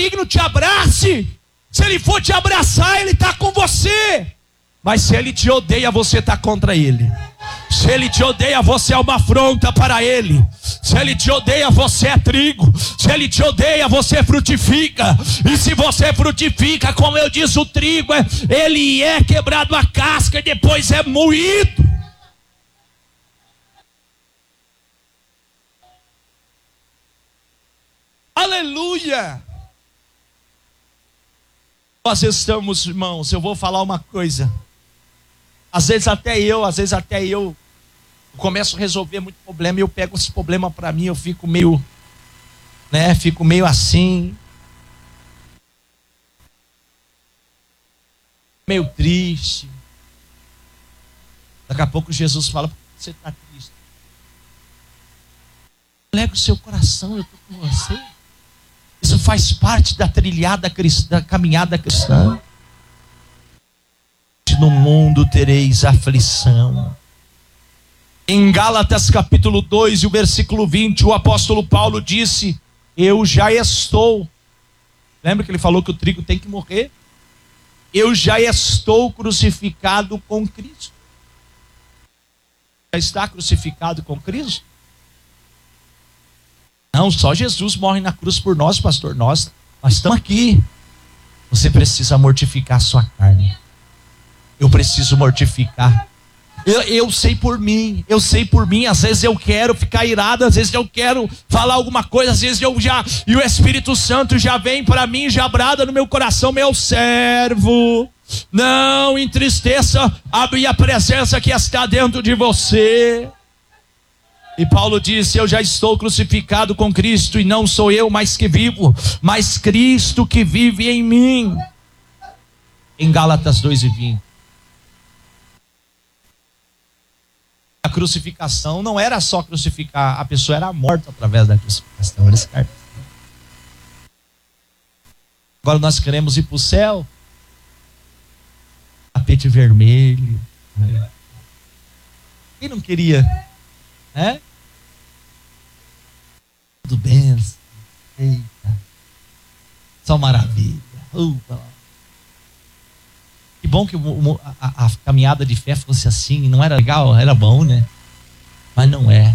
maligno te abrace. Se ele for te abraçar, ele está com você. Mas se ele te odeia, você está contra ele. Se ele te odeia, você é uma afronta para ele. Se ele te odeia, você é trigo. Se ele te odeia, você frutifica. E se você frutifica, como eu disse, o trigo, ele é quebrado a casca e depois é moído. Aleluia! Nós estamos, irmãos, eu vou falar uma coisa. Às vezes até eu começo a resolver muito problema e eu pego esse problema para mim, eu fico meio assim, meio triste. Daqui a pouco Jesus fala: por que você está triste? Alegre o seu coração, eu estou com você. Isso faz parte da trilhada cristã, da caminhada cristã. No mundo tereis aflição. Em Gálatas capítulo 2 e o versículo 20, o apóstolo Paulo disse: eu já estou. Lembra que ele falou que o trigo tem que morrer? Eu já estou crucificado com Cristo. Já está crucificado com Cristo? Não, só Jesus morre na cruz por nós, pastor. Nós estamos aqui. Você precisa mortificar a sua carne. Eu preciso mortificar. Eu sei por mim. Às vezes eu quero ficar irado, às vezes eu quero falar alguma coisa, às vezes e o Espírito Santo já vem para mim, já brada no meu coração: meu servo, não entristeça a minha presença que está dentro de você. E Paulo disse: eu já estou crucificado com Cristo, e não sou eu mais que vivo, mas Cristo que vive em mim. Em Gálatas 2:20. A crucificação não era só crucificar, a pessoa era morta através da crucificação. Agora nós queremos ir para o céu, tapete vermelho. Quem não queria? Tudo bem. Eita, só maravilha. Que bom que a caminhada de fé fosse assim. Não era legal? Era bom, né? Mas não é.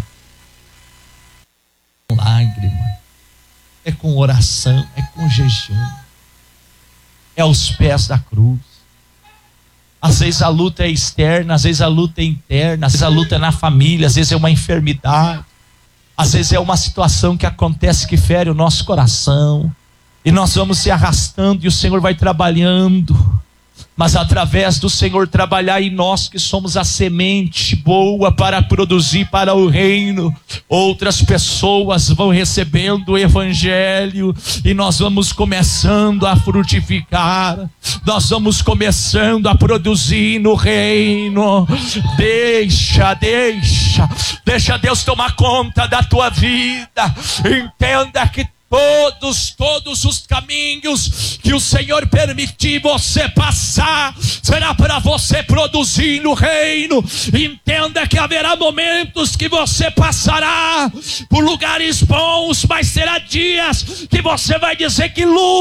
Com lágrima, é com oração, é com jejum, é aos pés da cruz. Às vezes a luta é externa, às vezes a luta é interna, às vezes a luta é na família, às vezes é uma enfermidade, às vezes é uma situação que acontece que fere o nosso coração, e nós vamos se arrastando e o Senhor vai trabalhando. Mas através do Senhor trabalhar em nós, que somos a semente boa para produzir para o reino, outras pessoas vão recebendo o evangelho, e nós vamos começando a frutificar, nós vamos começando a produzir no reino. Deixa Deus tomar conta da tua vida. Entenda que todos os caminhos que o Senhor permitir você passar, será para você produzir no reino. Entenda que haverá momentos que você passará por lugares bons, mas será dias que você vai dizer: que luta